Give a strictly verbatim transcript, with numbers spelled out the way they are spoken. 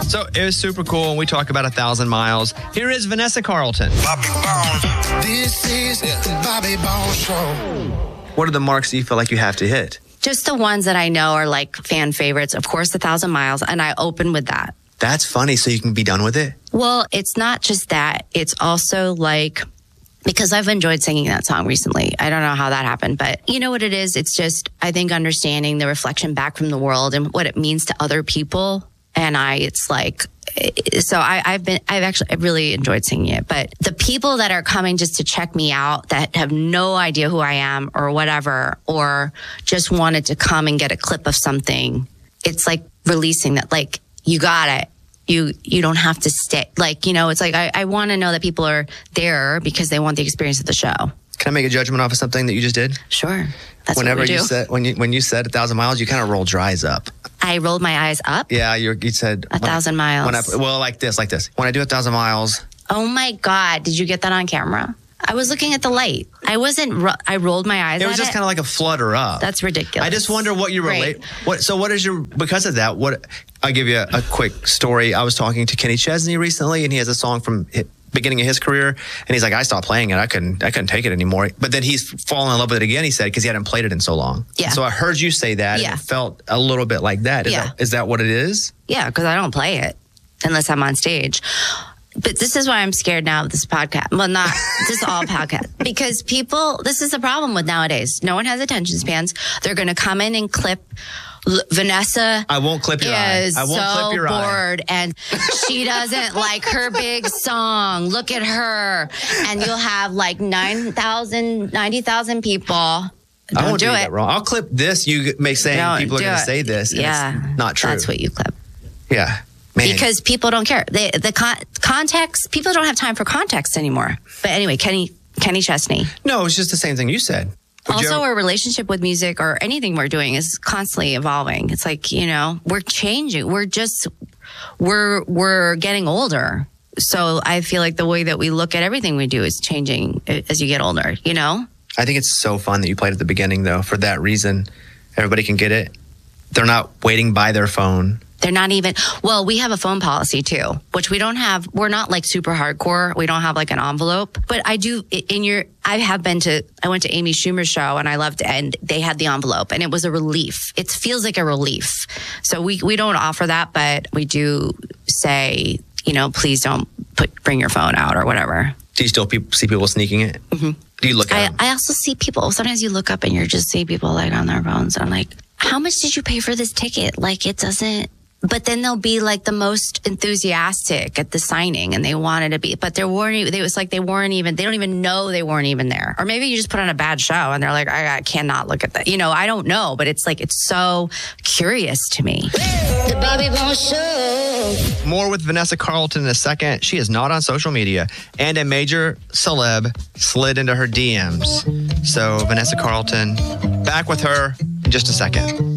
So it was super cool, and we talk about a thousand miles. Here is Vanessa Carlton. Bobby Bones. This is the Bobby Bones Show. What are the marks that you feel like you have to hit? Just the ones that I know are like fan favorites. Of course, a thousand miles, and I open with that. That's funny, so you can be done with it? Well, it's not just that. It's also like, because I've enjoyed singing that song recently. I don't know how that happened, but you know what it is? It's just, I think, understanding the reflection back from the world and what it means to other people. And I, it's like, so I, I've been, I've actually, I've really enjoyed singing it. But the people that are coming just to check me out that have no idea who I am or whatever, or just wanted to come and get a clip of something, it's like releasing that, like, you got it. You, you don't have to stay. Like, you know, it's like, I, I want to know that people are there because they want the experience of the show. Can I make a judgment off of something that you just did? Sure. That's Whenever what we do. you said, when you, when you said a thousand miles, you kind of rolled your eyes up. I rolled my eyes up. Yeah, you you said a thousand miles. When I, well, like this, like this. When I do a thousand miles. Oh my God! Did you get that on camera? I was looking at the light. I wasn't. Ro- I rolled my eyes. It was at just kind of like a flutter up. That's ridiculous. I just wonder what you relate. Right. What? So what is your? Because of that, what? I'll give you a, a quick story. I was talking to Kenny Chesney recently, and he has a song from his beginning of his career, and he's like, I stopped playing it. I couldn't. I couldn't take it anymore. But then he's fallen in love with it again. He said because he hadn't played it in so long. Yeah. So I heard you say that. Yeah. And it felt a little bit like that. Is Yeah. That, is that what it is? Yeah, because I don't play it unless I'm on stage. But this is why I'm scared now of this podcast. Well, not this all podcast. Because people, this is the problem with nowadays. No one has attention spans. They're going to come in and clip L- Vanessa. I won't clip your eye. Is I won't so clip your bored eye. And she doesn't like her big song. Look at her. And you'll have like nine thousand, ninety thousand people. I Don't won't do do it. that wrong. I'll clip this. You may say Don't people are do going to it. say this. And Yeah. It's not true. That's what you clip. Yeah. Man. Because people don't care. They, the con- context, people don't have time for context anymore. But anyway, Kenny Kenny Chesney. No, it's just the same thing you said. Would Also, you- our relationship with music or anything we're doing is constantly evolving. It's like, you know, we're changing. We're just, we're, we're getting older. So I feel like the way that we look at everything we do is changing as you get older, you know? I think it's so fun that you played at the beginning, though, for that reason. Everybody can get it. They're not waiting by their phone. They're not even, well, we have a phone policy too, which we don't have. We're not like super hardcore. We don't have like an envelope, but I do in your, I have been to, I went to Amy Schumer's show and I loved it, and they had the envelope and it was a relief. It feels like a relief. So we, we don't offer that, but we do say, you know, please don't put, bring your phone out or whatever. Do you still pe- see people sneaking it? Mm-hmm. Do you look at I, them? I also see people, sometimes you look up and you just see people like on their phones. I'm like, how much did you pay for this ticket? Like it doesn't, but then they'll be like the most enthusiastic at the signing and they wanted to be, but they weren't even, it was like they weren't even, they don't even know they weren't even there. Or maybe you just put on a bad show and they're like, I, I cannot look at that. You know, I don't know, but it's like, it's so curious to me. The Bobby Bones Show. More with Vanessa Carlton in a second. She is not on social media, and a major celeb slid into her D Ms. So Vanessa Carlton, back with her in just a second.